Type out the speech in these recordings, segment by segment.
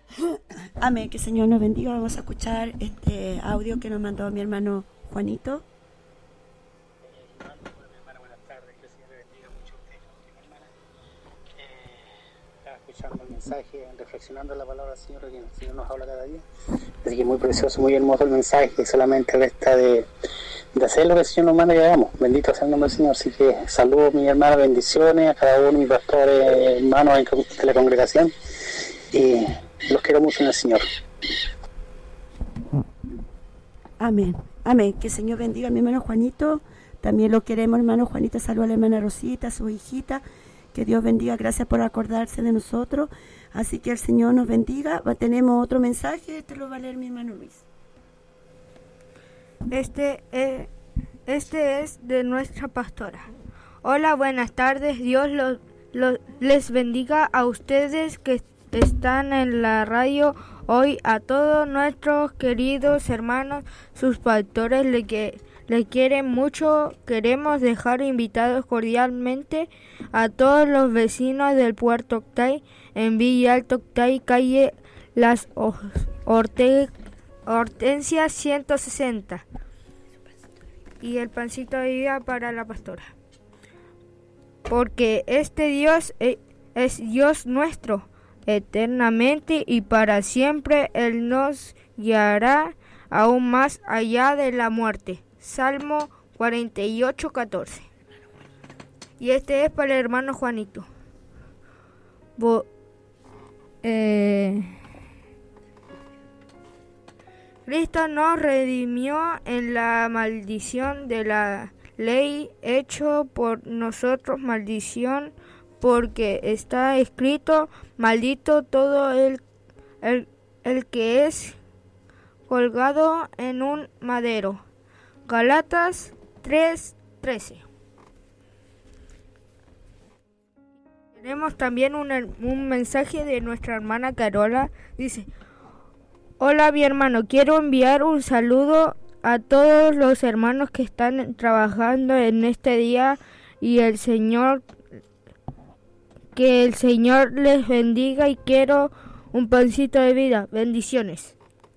Amén, que el Señor nos bendiga. Vamos a escuchar este audio que nos mandó mi hermano Juanito. Buenas tardes, que el Señor le bendiga mucho a usted, mi hermana. Estaba escuchando el mensaje, reflexionando la palabra del Señor, que el Señor nos habla cada día. Así que muy precioso, muy hermoso el mensaje, solamente resta de hacer lo que el Señor nos manda que hagamos. Bendito sea el nombre del Señor. Así que saludos, mi hermana, bendiciones a cada uno de mis pastores, hermanos de la congregación. Y los quiero mucho en el Señor. Amén, amén. Que el Señor bendiga a mi hermano Juanito. También lo queremos, hermano Juanito. Saludos a la hermana Rosita, a su hijita. Que Dios bendiga. Gracias por acordarse de nosotros. Así que el Señor nos bendiga. Tenemos otro mensaje. Este lo va a leer mi hermano Luis. Este es de nuestra pastora. Hola, buenas tardes. Dios les bendiga a ustedes que están en la radio hoy, a todos nuestros queridos hermanos, sus pastores le quieren mucho. Queremos dejar invitados cordialmente a todos los vecinos del Puerto Octay, en Villa Alto Octay, calle Las Hortensias 160. Y el pancito de vida para la pastora. Porque este Dios es Dios nuestro, eternamente y para siempre. Él nos guiará aún más allá de la muerte. Salmo 48:14. Y este es para el hermano Juanito. Cristo nos redimió en la maldición de la ley, hecho por nosotros maldición, porque está escrito: maldito todo el que es colgado en un madero. Gálatas 3:13. Tenemos también un mensaje de nuestra hermana Carola. Dice: hola, mi hermano, quiero enviar un saludo a todos los hermanos que están trabajando en este día y que el Señor les bendiga, y quiero un pancito de vida. Bendiciones.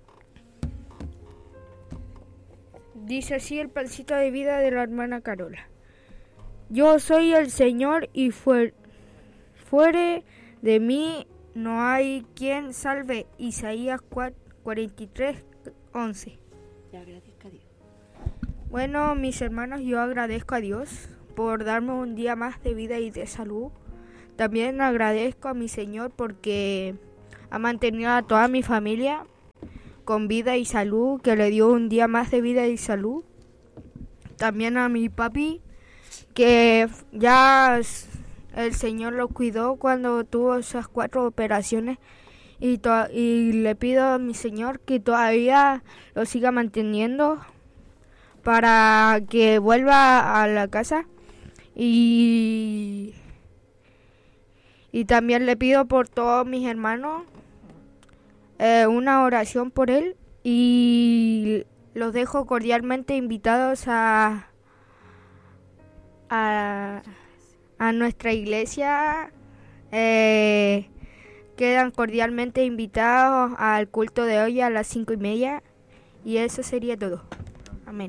Dice así el pancito de vida de la hermana Carola: yo soy el Señor y fuera de mí no hay quien salve. Isaías 43:11. Le agradezco a Dios. Bueno, mis hermanos, yo agradezco a Dios por darme un día más de vida y de salud. También agradezco a mi Señor porque ha mantenido a toda mi familia con vida y salud, que le dio un día más de vida y salud. También a mi papi, que ya el Señor lo cuidó cuando tuvo esas 4 operaciones. Y le pido a mi Señor que todavía lo siga manteniendo para que vuelva a la casa. Y también le pido por todos mis hermanos una oración por él. Y los dejo cordialmente invitados a nuestra iglesia. Quedan cordialmente invitados al culto de hoy a las 5:30. Y eso sería todo. Amén.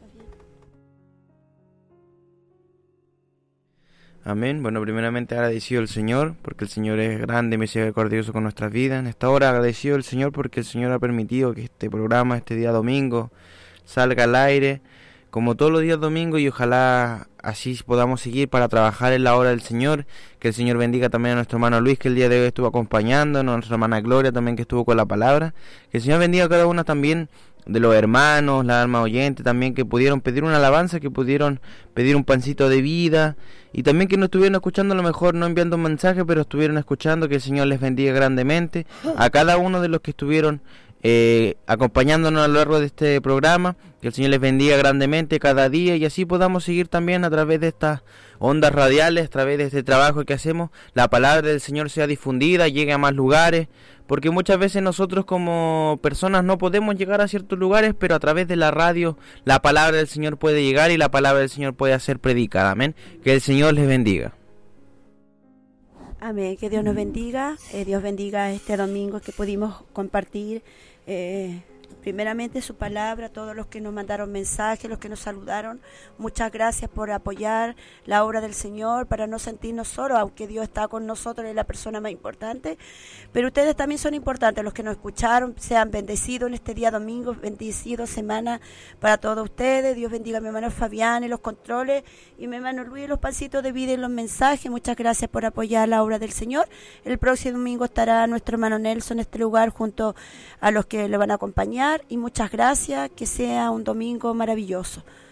Amén. Bueno, primeramente agradecido al Señor, porque el Señor es grande y misericordioso con nuestras vidas. En esta hora agradecido al Señor porque el Señor ha permitido que este programa, este día domingo, salga al aire, como todos los días domingos, y ojalá así podamos seguir para trabajar en la obra del Señor. Que el Señor bendiga también a nuestro hermano Luis, que el día de hoy estuvo acompañándonos, a nuestra hermana Gloria también, que estuvo con la palabra. Que el Señor bendiga a cada uno también de los hermanos, las almas oyentes también, que pudieron pedir una alabanza, que pudieron pedir un pancito de vida, y también que no estuvieron escuchando, a lo mejor no enviando un mensaje, pero estuvieron escuchando. Que el Señor les bendiga grandemente a cada uno de los que estuvieron acompañándonos a lo largo de este programa. Que el Señor les bendiga grandemente cada día, y así podamos seguir también a través de estas ondas radiales, a través de este trabajo que hacemos, la palabra del Señor sea difundida, llegue a más lugares, porque muchas veces nosotros como personas no podemos llegar a ciertos lugares, pero a través de la radio la palabra del Señor puede llegar y la palabra del Señor puede ser predicada. Amén. Que el Señor les bendiga. Amén, que Dios nos bendiga, Dios bendiga este domingo que pudimos compartir primeramente su palabra, todos los que nos mandaron mensajes, los que nos saludaron, muchas gracias por apoyar la obra del Señor, para no sentirnos solos, aunque Dios está con nosotros, es la persona más importante, pero ustedes también son importantes, los que nos escucharon, sean bendecidos en este día domingo, bendecido semana para todos ustedes. Dios bendiga a mi hermano Fabián en los controles y mi hermano Luis en los pancitos de vida y los mensajes. Muchas gracias por apoyar la obra del Señor. El próximo domingo estará nuestro hermano Nelson en este lugar junto a los que le van a acompañar, y muchas gracias, que sea un domingo maravilloso.